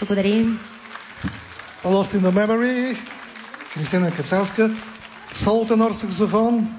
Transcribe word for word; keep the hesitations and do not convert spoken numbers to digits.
Благодарим. Lost in the Memory, Кристина Кацарска, соло тенор саксофон,